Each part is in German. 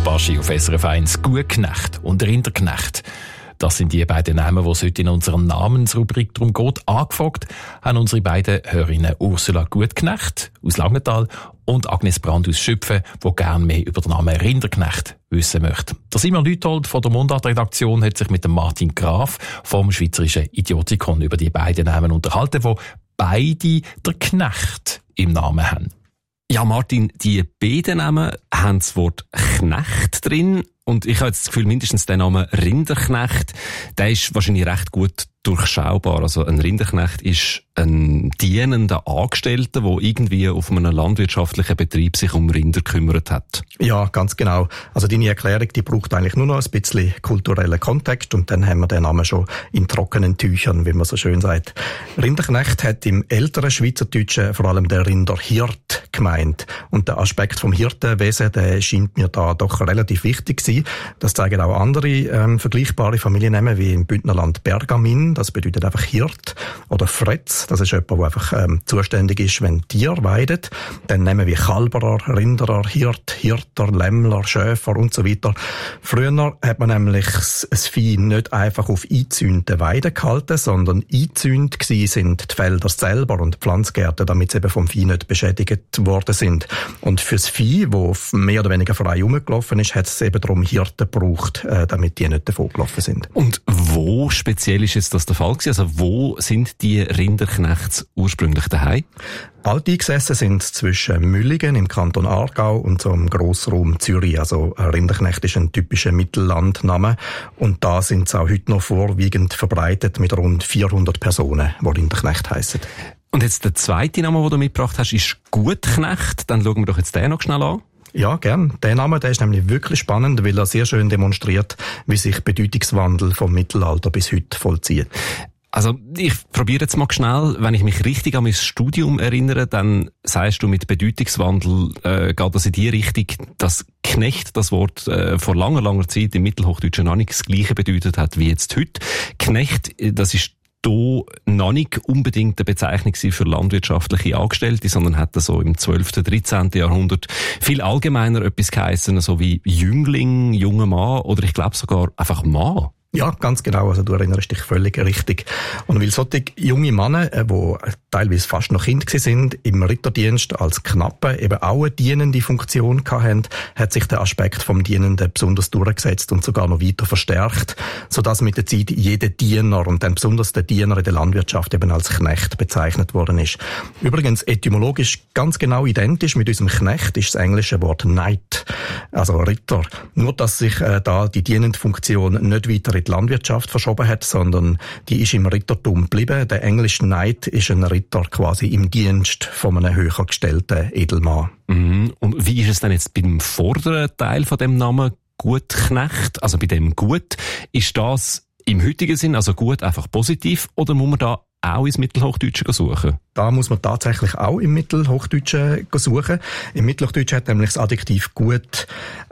Baschi auf SRF 1, Gutknecht und Rinderknecht. Das sind die beiden Namen, die es heute in unserer Namensrubrik darum geht. Angefragt haben unsere beiden Hörerinnen Ursula Gutknecht aus Langenthal und Agnes Brand aus Schüpfen, die gerne mehr über den Namen Rinderknecht wissen möchte. Der Simon Lüthold von der Mundart-Redaktion hat sich mit dem Martin Graf vom Schweizerischen Idiotikon über die beiden Namen unterhalten, die beide der Knecht im Namen haben. Ja, Martin, die beiden Namen haben das Wort Knecht drin. Und ich habe jetzt das Gefühl, mindestens der Name Rinderknecht, der ist wahrscheinlich recht gut durchschaubar. Also ein Rinderknecht ist ein dienender Angestellter, der irgendwie auf einem landwirtschaftlichen Betrieb sich um Rinder gekümmert hat. Ja, ganz genau. Also deine Erklärung, die braucht eigentlich nur noch ein bisschen kulturellen Kontext und dann haben wir den Namen schon in trockenen Tüchern, wie man so schön sagt. Rinderknecht hat im älteren Schweizerdeutschen vor allem der Rinderhirt gemeint. Und der Aspekt vom Hirtenwesen, der scheint mir da doch relativ wichtig zu sein. Das zeigen auch andere vergleichbare Familiennamen wie im Bündnerland Bergamin. Das bedeutet einfach Hirt. Oder Fretz, das ist jemand, der einfach zuständig ist, wenn Tiere weiden. Dann nehmen wir Kalberer, Rinderer, Hirt, Hirter, Lämmler, Schäfer und so weiter. Früher hat man nämlich das Vieh nicht einfach auf eingezäunten Weiden gehalten, sondern eingezäunt sind die Felder selber und die Pflanzgärten, damit sie eben vom Vieh nicht beschädigt worden sind. Und fürs Vieh, das mehr oder weniger frei rumgelaufen ist, hat es eben darum Hirten gebraucht, damit die nicht davon gelaufen sind. Und wo speziell ist jetzt das der Fall gewesen? Also wo sind die Rinderknechts ursprünglich daheim? Alt eingesessen sind zwischen Müllingen im Kanton Aargau und so im Grossraum Zürich. Also Rinderknecht ist ein typischer Mittellandname und da sind sie auch heute noch vorwiegend verbreitet mit rund 400 Personen, die Rinderknecht heissen. Und jetzt der zweite Name, den du mitgebracht hast, ist Gutknecht. Dann schauen wir doch jetzt den noch schnell an. Ja, gern. Der Name, der ist nämlich wirklich spannend, weil er sehr schön demonstriert, wie sich Bedeutungswandel vom Mittelalter bis heute vollzieht. Also ich probiere jetzt mal schnell, wenn ich mich richtig an mein Studium erinnere, dann sagst du mit Bedeutungswandel geht das in die Richtung, dass Knecht das Wort vor langer, langer Zeit im Mittelhochdeutschen noch nicht das Gleiche bedeutet hat wie jetzt heute. Knecht, das ist hier noch nicht unbedingt eine Bezeichnung für landwirtschaftliche Angestellte, sondern hat so im 12., 13. Jahrhundert viel allgemeiner etwas geheissen, so wie Jüngling, junger Mann oder ich glaube sogar einfach Mann. Ja, ganz genau. Also du erinnerst dich völlig richtig. Und weil solche junge Männer, die teilweise fast noch Kinder sind, im Ritterdienst als Knappe eben auch eine dienende Funktion hatten, hat sich der Aspekt vom Dienenden besonders durchgesetzt und sogar noch weiter verstärkt, sodass mit der Zeit jeder Diener und dann besonders der Diener in der Landwirtschaft eben als Knecht bezeichnet worden ist. Übrigens etymologisch ganz genau identisch mit unserem Knecht ist das englische Wort Knight, also Ritter. Nur, dass sich da die dienende Funktion nicht weiter in die Landwirtschaft verschoben hat, sondern die ist im Rittertum geblieben. Der englische Knight ist ein Ritter quasi im Dienst von einem höher gestellten Edelmann. Mhm. Und wie ist es denn jetzt beim vorderen Teil von dem Namen Gutknecht, also bei dem Gut, ist das im heutigen Sinn, also gut einfach positiv, oder muss man da auch ins Mittelhochdeutsche suchen? Da muss man tatsächlich auch im Mittelhochdeutschen suchen. Im Mittelhochdeutschen hat nämlich das Adjektiv gut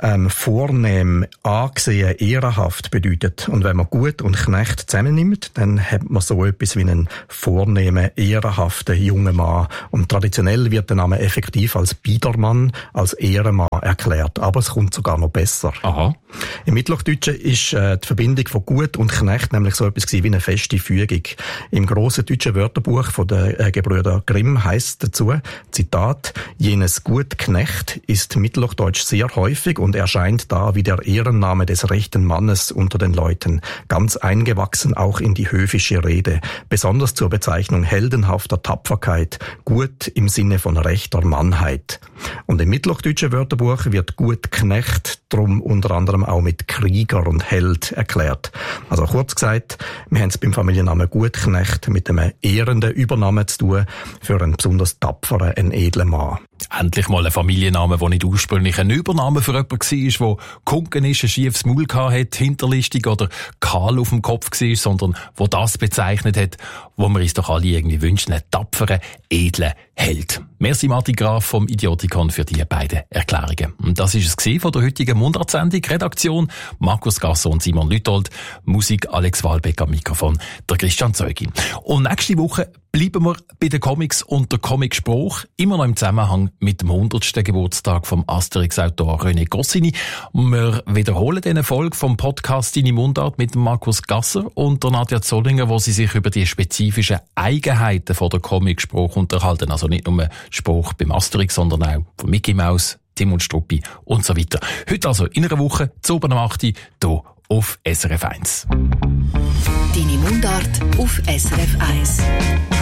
vornehm, angesehen, ehrenhaft bedeutet. Und wenn man gut und Knecht zusammennimmt, dann hat man so etwas wie einen vornehmen, ehrenhaften jungen Mann. Und traditionell wird der Name effektiv als Biedermann, als Ehrenmann erklärt. Aber es kommt sogar noch besser. Aha. Im Mittelhochdeutschen ist die Verbindung von gut und Knecht nämlich so etwas wie eine feste Fügung. Im grossen deutschen Wörterbuch von der Gebrüder Grimm heisst dazu, Zitat, jenes Gutknecht ist mittelhochdeutsch sehr häufig und erscheint da wie der Ehrenname des rechten Mannes unter den Leuten, ganz eingewachsen auch in die höfische Rede, besonders zur Bezeichnung heldenhafter Tapferkeit, gut im Sinne von rechter Mannheit. Und im mittelhochdeutschen Wörterbuch wird Gutknecht drum unter anderem auch mit Krieger und Held erklärt. Also kurz gesagt, wir haben es beim Familiennamen Gutknecht mit einem ehrenden Übernamen zu tun für einen besonders tapferen, einen edlen Mann. Endlich mal ein Familienname, der nicht ursprünglich ein Übername für jemanden war, der gekunken ist, ein schiefes Maul hatte, hinterlistig oder kahl auf dem Kopf war, sondern wo das bezeichnet hat, wo wir uns doch alle irgendwie wünschen, einen tapferen, edlen Held. Merci Martin Graf vom Idiotikon für die beiden Erklärungen. Und Das ist es von der heutigen Mundartsendung. Redaktion Markus Gasser und Simon Lüthold. Musik Alex Wahlbeck am Mikrofon, der Christian Zeugin. Und nächste Woche bleiben wir bei den Comics und der Comicspruch, immer noch im Zusammenhang mit dem 100. Geburtstag vom Asterix-Autor René Goscinny. Wir wiederholen diese Folge vom Podcast «Deine Mundart» mit Markus Gasser und der Nadja Zollinger, wo sie sich über die spezifischen Eigenheiten von der Comicspruch unterhalten. Also nicht nur Spruch beim Asterix, sondern auch von Mickey Mouse, Tim und Struppi und so weiter. Heute also in einer Woche, zu oben am 8. hier auf SRF 1. Deine Mundart auf SRF 1.